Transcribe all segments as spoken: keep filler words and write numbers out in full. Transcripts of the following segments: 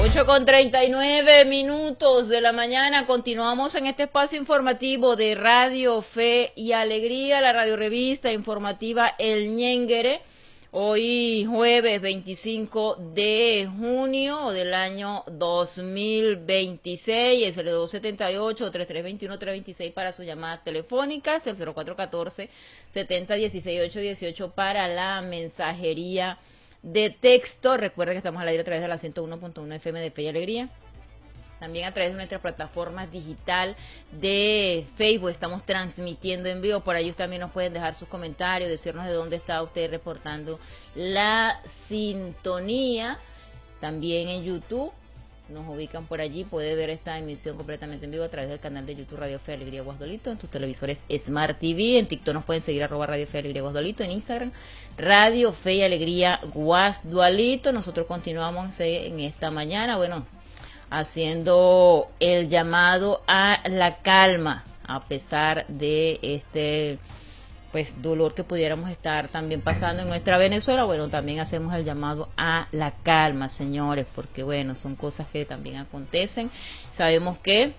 ocho con treinta y nueve minutos de la mañana, continuamos en este espacio informativo de Radio Fe y Alegría, la radio revista informativa El Ñenguere. Hoy jueves veinticinco de junio del año dos mil veintiséis, es el dos setenta y ocho, treinta y tres veintiuno, trescientos veintiséis para sus llamadas telefónicas, el cero cuatro uno cuatro, setenta, dieciséis, ocho dieciocho para la mensajería de texto. Recuerda que estamos al aire a través de la ciento uno punto uno F M de Fe y Alegría. También a través de nuestra plataforma digital de Facebook estamos transmitiendo en vivo. Por ahí ustedes también nos pueden dejar sus comentarios, decirnos de dónde está usted reportando la sintonía. También en YouTube nos ubican por allí. Puede ver esta emisión completamente en vivo a través del canal de YouTube Radio Fe y Alegría Guasdolito, en tus televisores Smart T V. En TikTok nos pueden seguir arroba Radio Fe y Alegría Guasdolito. En Instagram Radio Fe y Alegría Guasdualito. Nosotros continuamos en esta mañana, bueno, haciendo el llamado a la calma, a pesar de este pues dolor que pudiéramos estar también pasando en nuestra Venezuela. Bueno, también hacemos el llamado a la calma, señores, porque bueno, son cosas que también acontecen. Sabemos que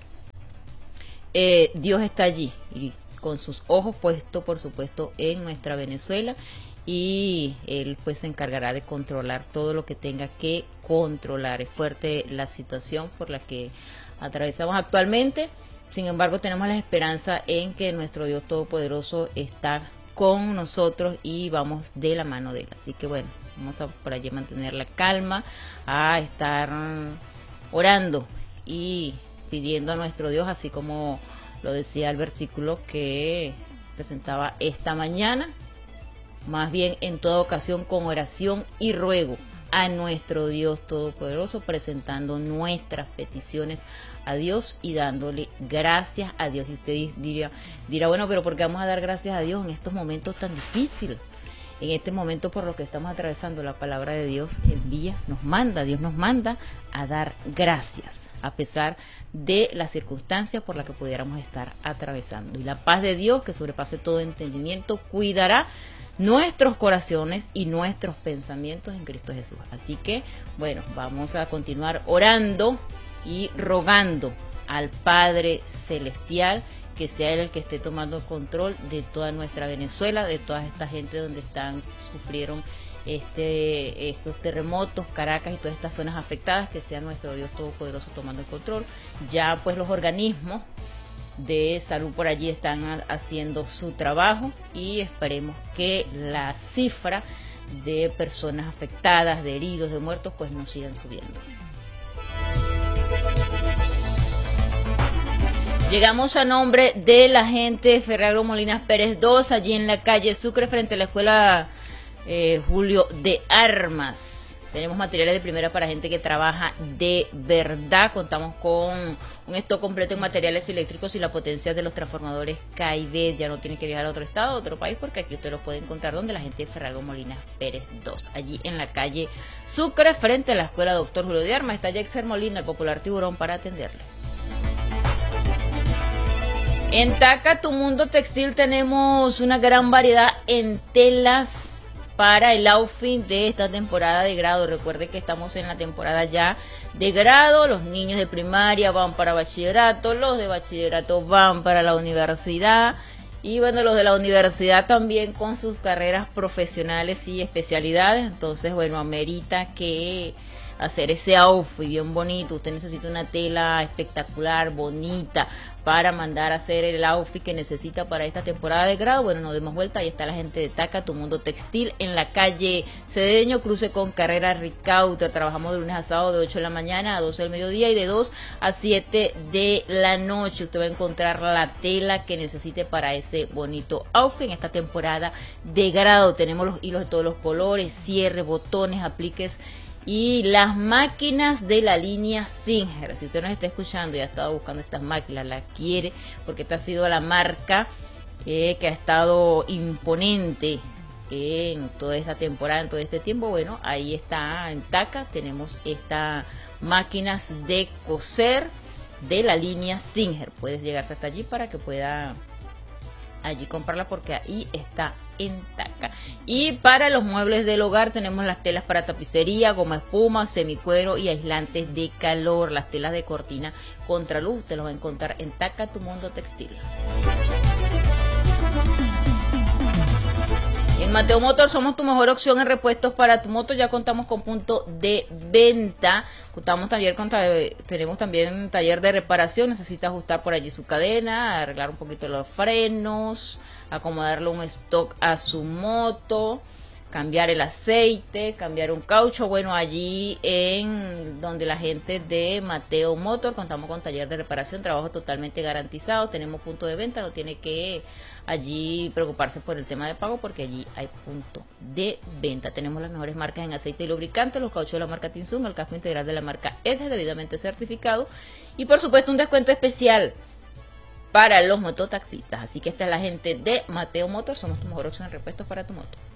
eh, Dios está allí y con sus ojos puestos, por supuesto, en nuestra Venezuela, y él pues se encargará de controlar todo lo que tenga que controlar. Es fuerte la situación por la que atravesamos actualmente, sin embargo tenemos la esperanza en que nuestro Dios Todopoderoso está con nosotros y vamos de la mano de él. Así que bueno, vamos a por allí mantener la calma, a estar orando y pidiendo a nuestro Dios, así como lo decía el versículo que presentaba esta mañana. Más bien en toda ocasión con oración y ruego a nuestro Dios Todopoderoso, presentando nuestras peticiones a Dios y dándole gracias a Dios. Y usted dirá, dirá, bueno, pero ¿por qué vamos a dar gracias a Dios en estos momentos tan difíciles? En este momento por lo que estamos atravesando, la palabra de Dios el día nos manda, Dios nos manda a dar gracias, a pesar de las circunstancias por las que pudiéramos estar atravesando. Y la paz de Dios, que sobrepase todo entendimiento, cuidará nuestros corazones y nuestros pensamientos en Cristo Jesús. Así que, bueno, vamos a continuar orando y rogando al Padre Celestial que sea Él el que esté tomando control de toda nuestra Venezuela, de toda esta gente donde están, sufrieron este, estos terremotos, Caracas y todas estas zonas afectadas, que sea nuestro Dios Todopoderoso tomando el control. Ya pues los organismos de salud por allí están haciendo su trabajo y esperemos que la cifra de personas afectadas, de heridos, de muertos, pues no sigan subiendo. Llegamos a nombre de la gente Ferragro Molinas Pérez dos, allí en la calle Sucre, frente a la escuela eh, Julio de Armas. Tenemos materiales de primera para gente que trabaja de verdad. Contamos con un stock completo en materiales eléctricos y la potencia de los transformadores K y B. Ya no tiene que viajar a otro estado, a otro país, porque aquí usted los puede encontrar donde la gente de Ferragro Molinas Pérez dos. Allí en la calle Sucre, frente a la escuela Doctor Julio de Armas. Está Jaxer Molina, el popular tiburón, para atenderle. En Taca, tu mundo textil, tenemos una gran variedad en telas para el outfit de esta temporada de grado. Recuerde que estamos en la temporada ya de grado. Los niños de primaria van para bachillerato, los de bachillerato van para la universidad, y bueno, los de la universidad también con sus carreras profesionales y especialidades. Entonces, bueno, amerita que hacer ese outfit bien bonito. Usted necesita una tela espectacular, bonita, para mandar a hacer el outfit que necesita para esta temporada de grado. Bueno, no demos vuelta, ahí está la gente de Taca, tu mundo textil, en la calle Cedeño, cruce con carrera Ricauta. Trabajamos de lunes a sábado de ocho de la mañana a doce del mediodía y de dos a siete de la noche. Usted va a encontrar la tela que necesite para ese bonito outfit en esta temporada de grado. Tenemos los hilos de todos los colores, cierre, botones, apliques y las máquinas de la línea Singer. Si usted nos está escuchando y ha estado buscando estas máquinas, la quiere, porque esta ha sido la marca eh, que ha estado imponente en toda esta temporada, en todo este tiempo. Bueno, ahí está en Taca, tenemos estas máquinas de coser de la línea Singer. Puedes llegarse hasta allí para que pueda allí comprarla porque ahí está en Taca. Y para los muebles del hogar tenemos las telas para tapicería, goma espuma, semicuero y aislantes de calor. Las telas de cortina contra luz te los va a encontrar en Taca, tu mundo textil. En Mateo Motor somos tu mejor opción en repuestos para tu moto. Ya contamos con punto de venta. Contamos también con, tenemos también un taller de reparación. Necesita ajustar por allí su cadena, arreglar un poquito los frenos, acomodarle un stock a su moto, cambiar el aceite, cambiar un caucho. Bueno, allí en donde la gente de Mateo Motor contamos con taller de reparación, trabajo totalmente garantizado. Tenemos punto de venta, no tiene que allí preocuparse por el tema de pago porque allí hay punto de venta. Tenemos las mejores marcas en aceite y lubricante, los cauchos de la marca Tinsun, el casco integral de la marca Edge debidamente certificado y por supuesto un descuento especial para los mototaxistas. Así que esta es la gente de Mateo Motor, somos tu mejor opción en repuestos para tu moto.